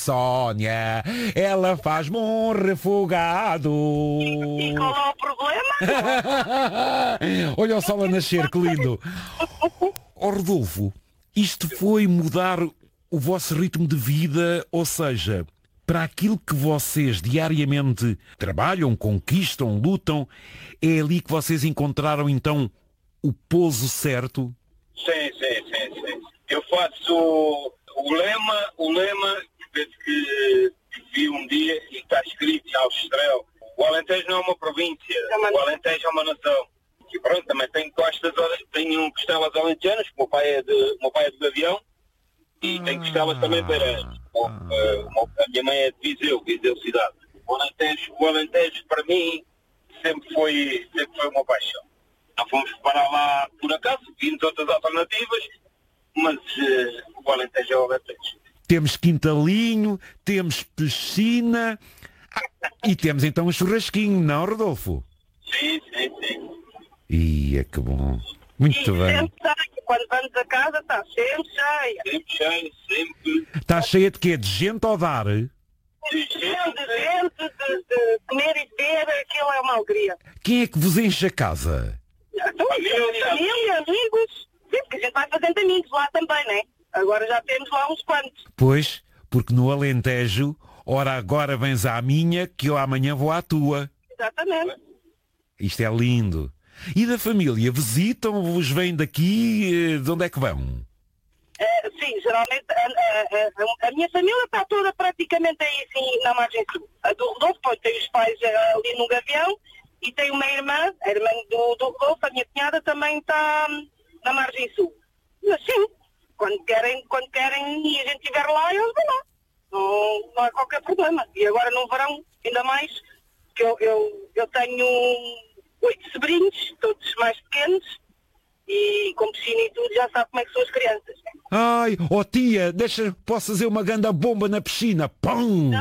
Sónia, ela faz-me um refogado. E qual é o problema? Olha o sol a nascer, que lindo. Ó Rodolfo, isto foi mudar o vosso ritmo de vida, ou seja, para aquilo que vocês diariamente trabalham, conquistam, lutam, é ali que vocês encontraram então o pouso certo? Sim. Eu faço o lema, penso que vi um dia e está escrito já ao estrela. O Alentejo não é uma província, o Alentejo é uma nação. E pronto, também tenho costelas alentejanas, o meu pai é de Gavião, e tenho costelas também beirãs. A minha mãe é de Viseu cidade. O Alentejo para mim sempre foi uma paixão. Não fomos parar lá por acaso, vimos outras alternativas, mas o Alentejo é o Alentejo. Temos quintalinho, temos piscina e temos então um churrasquinho, não, Rodolfo? Sim. Ia, que bom. Muito bem. Sempre cheia. Quando vamos a casa está sempre cheia. Sempre. Está cheia de quê? De gente ou dar? De comer e beber, aquilo é uma alegria. Quem é que vos enche a casa? Família, amigos. Sim, porque a gente vai fazendo amigos lá também, não é? Agora já temos lá uns quantos. Pois, porque no Alentejo, ora agora vens à minha, que eu amanhã vou à tua. Exatamente. Isto é lindo. E da família, visitam-vos, vêm daqui, de onde é que vão? Sim, geralmente a minha família está toda praticamente aí assim na margem sul. A do Rodolfo, pois tem os pais ali no Gavião e tem uma irmã, a irmã do Rodolfo, a minha cunhada também está na margem sul. Mas sim, quando querem e a gente estiver lá, eles vão lá. Não há qualquer problema. E agora no verão, ainda mais, que eu tenho 8 sobrinhos, todos mais pequenos, e com piscina e tudo, já sabe como é que são as crianças. Ai, tia, posso fazer uma ganda bomba na piscina. Pum!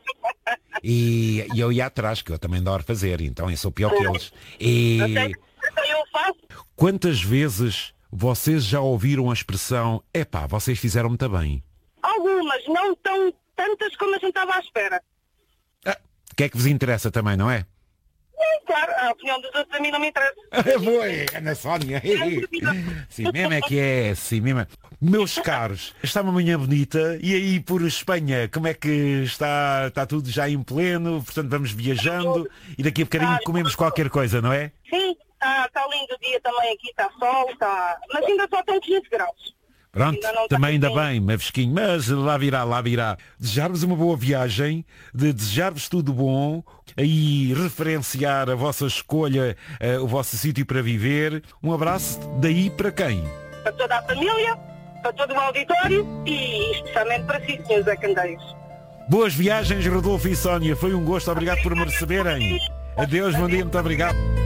E eu ia atrás, que eu também adoro fazer, então eu sou pior que eles. Eu faço. Quantas vezes vocês já ouviram a expressão epá, vocês fizeram muito bem? Algumas, não tão tantas como a gente estava à espera. O que é que vos interessa também, não é? Claro, a opinião dos outros a mim não me interessa. Boa, Ana Sónia. Sim mesmo é que é, sim mesmo é. Meus caros, está uma manhã bonita e aí por Espanha, como é que está? Está tudo já em pleno, portanto vamos viajando e daqui a bocadinho comemos qualquer coisa, não é? Sim, está lindo o dia também aqui, está sol, mas ainda só estão 15 graus. Pronto, também ainda bem, Mavesquinho, mas lá virá. Desejar-vos uma boa viagem, desejar-vos tudo bom, aí referenciar a vossa escolha, o vosso sítio para viver. Um abraço daí para quem? Para toda a família, para todo o auditório e especialmente para si, Sr. Zé Candeias. Boas viagens, Rodolfo e Sónia, foi um gosto, obrigado por me receberem. Adeus, bom dia, muito obrigado.